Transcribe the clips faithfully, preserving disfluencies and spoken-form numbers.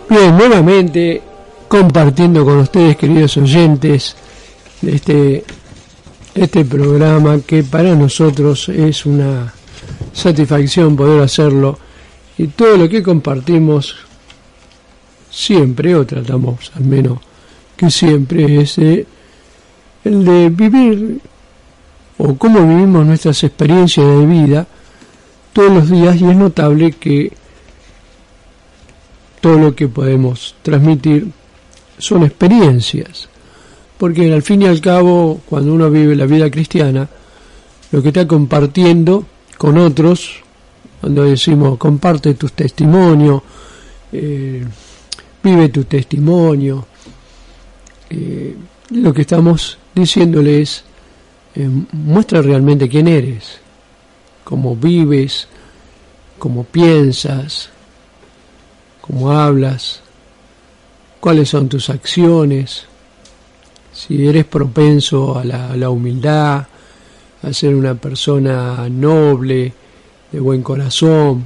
Bien, nuevamente compartiendo con ustedes, queridos oyentes, de este, este programa que para nosotros es una satisfacción poder hacerlo, y todo lo que compartimos siempre, o tratamos al menos que siempre, es eh, el de vivir o cómo vivimos nuestras experiencias de vida todos los días, y es notable que todo lo que podemos transmitir son experiencias, porque al fin y al cabo, cuando uno vive la vida cristiana, lo que está compartiendo con otros, cuando decimos comparte tu testimonio, eh, vive tu testimonio, eh, lo que estamos diciéndole es eh, muestra realmente quién eres, cómo vives, cómo piensas, cómo hablas, cuáles son tus acciones, si eres propenso a la, a la humildad, a ser una persona noble, de buen corazón,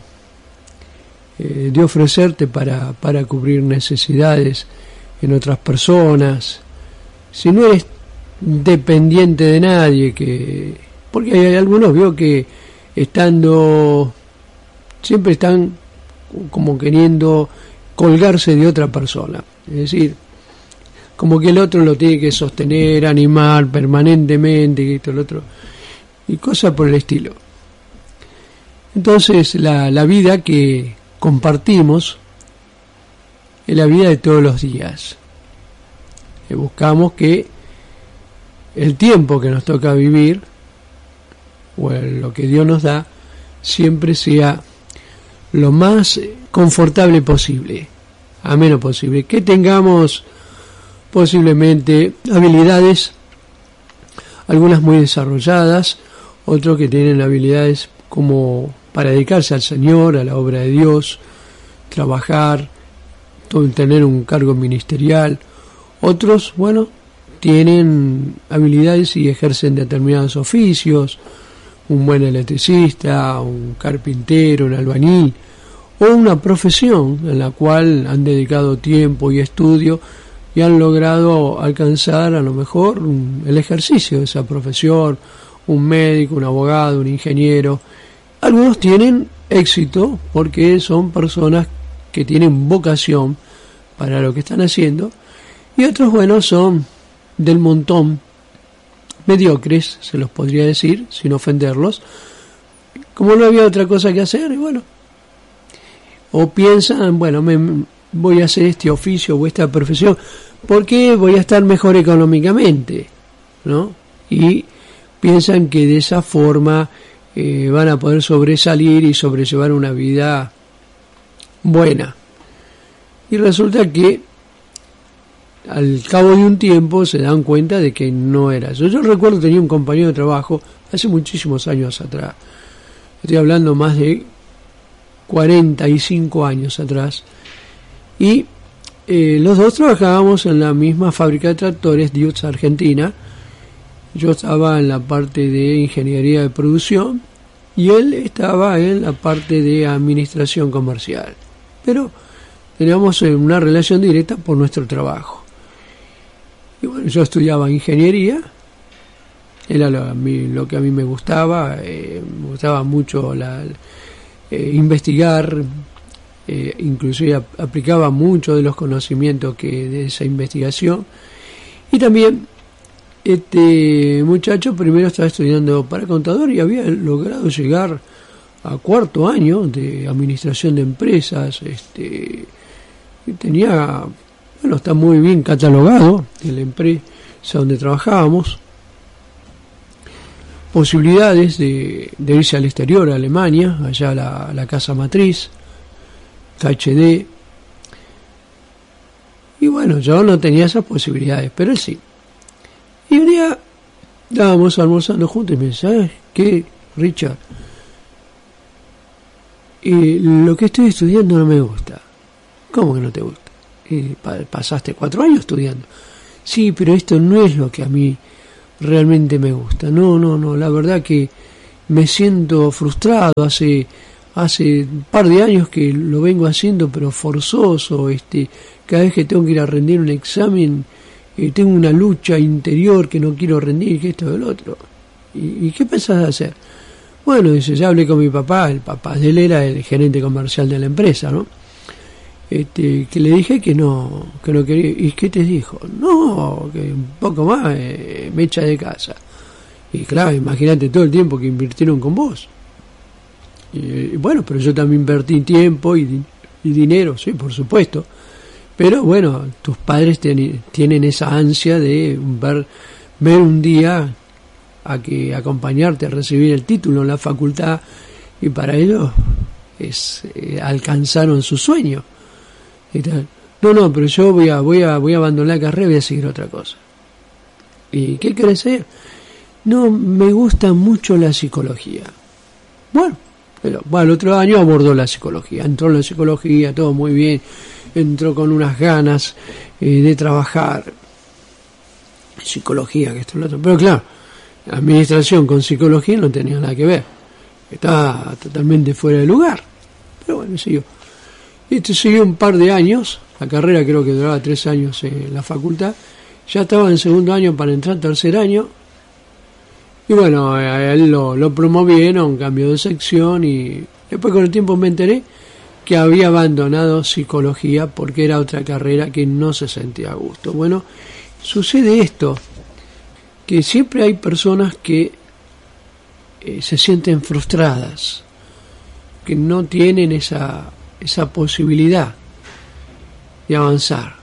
eh, de ofrecerte para, para cubrir necesidades en otras personas, si no eres dependiente de nadie, que porque hay algunos, veo que estando, siempre están como queriendo colgarse de otra persona, es decir, como que el otro lo tiene que sostener, animar permanentemente, y esto, el otro, y cosas por el estilo. Entonces la, la vida que compartimos es la vida de todos los días. Y buscamos que el tiempo que nos toca vivir, o lo que Dios nos da, siempre sea lo más confortable posible, ameno posible, que tengamos posiblemente habilidades, algunas muy desarrolladas, otros que tienen habilidades como para dedicarse al Señor, a la obra de Dios, trabajar, tener un cargo ministerial. Otros, bueno, tienen habilidades y ejercen determinados oficios, un buen electricista, un carpintero, un albañil, o una profesión en la cual han dedicado tiempo y estudio y han logrado alcanzar a lo mejor un, el ejercicio de esa profesión, un médico, un abogado, un ingeniero. Algunos tienen éxito porque son personas que tienen vocación para lo que están haciendo, y otros, bueno, son del montón, mediocres, se los podría decir, sin ofenderlos, como no había otra cosa que hacer, y bueno, o piensan, bueno, me voy a hacer este oficio o esta profesión porque voy a estar mejor económicamente, ¿no? Y piensan que de esa forma eh, van a poder sobresalir y sobrellevar una vida buena. Y resulta que al cabo de un tiempo se dan cuenta de que no era eso. Yo recuerdo, tenía un compañero de trabajo hace muchísimos años atrás, estoy hablando más de cuarenta y cinco años atrás, y eh, los dos trabajábamos en la misma fábrica de tractores, Diutz Argentina. Yo estaba en la parte de ingeniería de producción y él estaba en la parte de administración comercial, pero teníamos una relación directa por nuestro trabajo. Y bueno, yo estudiaba ingeniería, era lo, a mí, lo que a mí me gustaba, eh, me gustaba mucho la, eh, investigar, eh, inclusive ap- aplicaba mucho de los conocimientos que de esa investigación. Y también este muchacho primero estaba estudiando para contador y había logrado llegar a cuarto año de administración de empresas, este y tenía, bueno, está muy bien catalogado en la empresa donde trabajábamos, posibilidades de, de irse al exterior, a Alemania, allá a la, a la casa matriz, K H D, y bueno, yo no tenía esas posibilidades, pero él sí. Y un día estábamos almorzando juntos y me dice, ¿sabes qué, Richard? Y lo que estoy estudiando no me gusta. ¿Cómo que no te gusta? Y pasaste cuatro años estudiando. Sí, pero esto no es lo que a mí realmente me gusta. No, no, no, la verdad que me siento frustrado. Hace hace un par de años que lo vengo haciendo, pero forzoso, este, cada vez que tengo que ir a rendir un examen, eh, tengo una lucha interior que no quiero rendir, que esto, del otro. ¿Y, ¿Y qué pensás hacer? Bueno, dice, ya hablé con mi papá, el papá de él era el gerente comercial de la empresa, ¿no? Este, que le dije que no, que no quería. ¿Y qué te dijo? No, que un poco más eh, me echa de casa. Y claro, imagínate todo el tiempo que invirtieron con vos. Y, y bueno, pero yo también invertí tiempo y, y dinero, sí, por supuesto. Pero bueno, tus padres ten, tienen esa ansia de ver, ver un día a que acompañarte a recibir el título en la facultad, y para ellos es eh, alcanzaron su sueño. Y tal. No, no, pero yo voy a, voy a, voy a abandonar la carrera y voy a seguir otra cosa. ¿Y qué querés hacer? No, me gusta mucho la psicología. Bueno, pero bueno, el otro año abordó la psicología, entró en la psicología, todo muy bien, entró con unas ganas eh, de trabajar psicología, que esto y lo otro, pero claro, administración con psicología no tenía nada que ver, estaba totalmente fuera de lugar, pero bueno, siguió. Esto siguió un par de años, la carrera creo que duraba tres años en la facultad, ya estaba en segundo año para entrar tercer año, y bueno, a él lo, lo promovieron, cambió de sección, y después con el tiempo me enteré que había abandonado psicología porque era otra carrera que no se sentía a gusto. Bueno, sucede esto, que siempre hay personas que eh, se sienten frustradas, que no tienen esa, esa posibilidad de avanzar.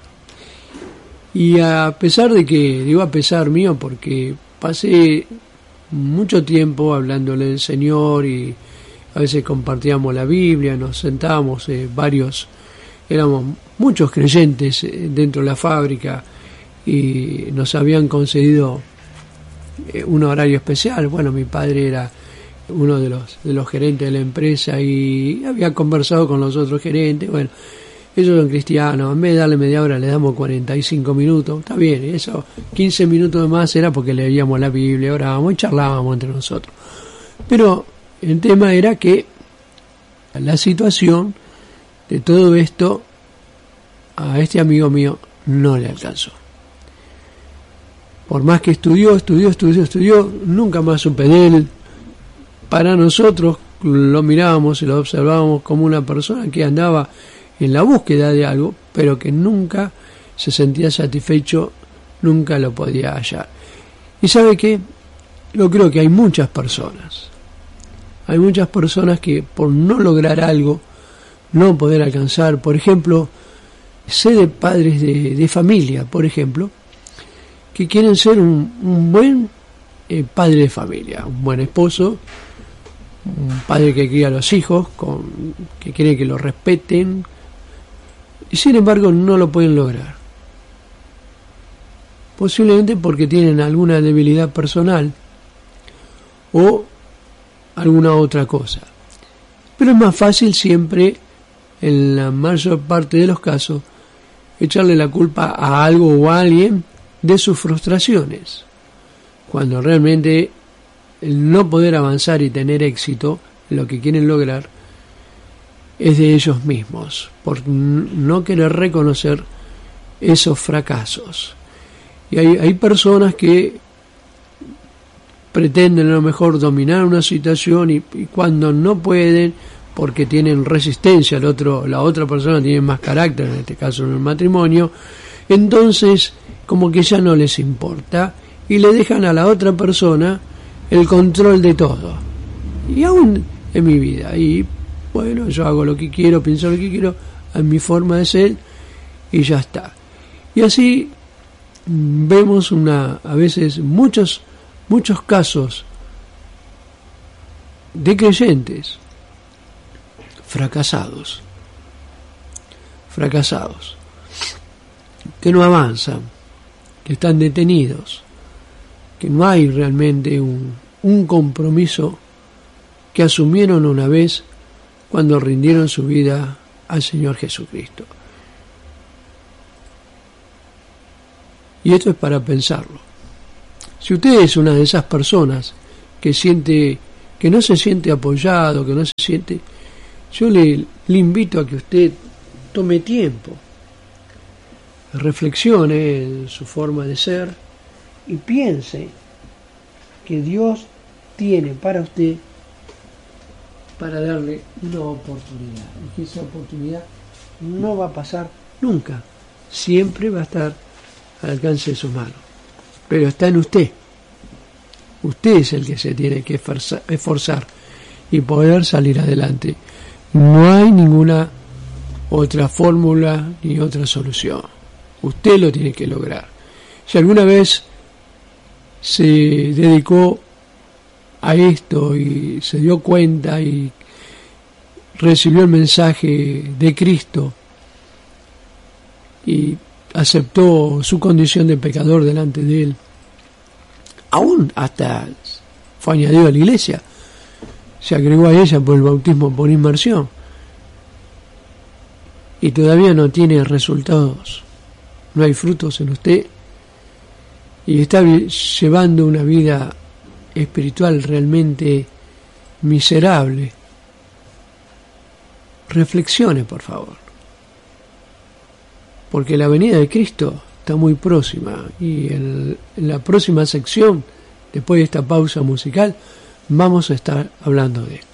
Y a pesar de que, digo a pesar mío, porque pasé mucho tiempo hablándole del Señor y a veces compartíamos la Biblia, nos sentábamos eh, varios, éramos muchos creyentes eh, dentro de la fábrica y nos habían concedido eh, un horario especial. Bueno, mi padre era uno de los de los gerentes de la empresa y había conversado con los otros gerentes. Bueno, ellos son cristianos, en vez de darle media hora le damos cuarenta y cinco minutos, está bien, eso, quince minutos de más era porque leíamos la Biblia, orábamos y charlábamos entre nosotros. Pero el tema era que la situación de todo esto a este amigo mío no le alcanzó. Por más que estudió, estudió, estudió, estudió, nunca más supe de él. Para nosotros lo mirábamos y lo observábamos como una persona que andaba en la búsqueda de algo, pero que nunca se sentía satisfecho, nunca lo podía hallar. ¿Y sabe qué? Yo creo que hay muchas personas, hay muchas personas que por no lograr algo, no poder alcanzar, por ejemplo, sé de padres de, de familia, por ejemplo, que quieren ser un, un buen eh, padre de familia, un buen esposo, un padre que cría a los hijos, con, que quiere que los respeten, y sin embargo no lo pueden lograr. Posiblemente porque tienen alguna debilidad personal o alguna otra cosa. Pero es más fácil siempre, en la mayor parte de los casos, echarle la culpa a algo o a alguien de sus frustraciones, cuando realmente el no poder avanzar y tener éxito en lo que quieren lograr es de ellos mismos, por no querer reconocer esos fracasos. Y hay, hay personas que pretenden a lo mejor dominar una situación y, y cuando no pueden, porque tienen resistencia, el otro, la otra persona tiene más carácter, en este caso en el matrimonio, entonces como que ya no les importa y le dejan a la otra persona el control de todo. Y aún en mi vida, y bueno, yo hago lo que quiero, pienso lo que quiero, a mi forma de ser, y ya está. Y así vemos una, a veces muchos, muchos casos de creyentes fracasados, fracasados, que no avanzan, que están detenidos, que no hay realmente un, un compromiso que asumieron una vez cuando rindieron su vida al Señor Jesucristo. Y esto es para pensarlo. Si usted es una de esas personas que siente, que no se siente apoyado, que no se siente, Yo le, le invito a que usted tome tiempo, reflexione en su forma de ser y piense que Dios tiene para usted para darle una oportunidad, y que esa oportunidad no va a pasar nunca, siempre va a estar al alcance de sus manos, pero está en usted. Usted es el que se tiene que esforzar y poder salir adelante. No hay ninguna otra fórmula ni otra solución. Usted lo tiene que lograr. Si alguna vez se dedicó a esto y se dio cuenta y recibió el mensaje de Cristo y aceptó su condición de pecador delante de Él, aún hasta fue añadido a la iglesia, se agregó a ella por el bautismo por inmersión, y todavía no tiene resultados, no hay frutos en usted, y está llevando una vida espiritual realmente miserable, reflexione, por favor, porque la venida de Cristo está muy próxima, y en, en la próxima sección, después de esta pausa musical, vamos a estar hablando de esto.